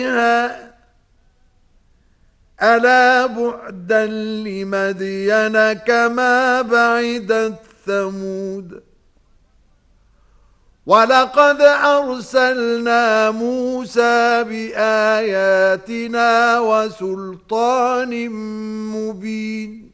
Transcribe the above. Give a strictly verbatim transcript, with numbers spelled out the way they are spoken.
ألا بعدا لمدين كما بعدت ثمود ولقد أرسلنا موسى بآياتنا وسلطان مبين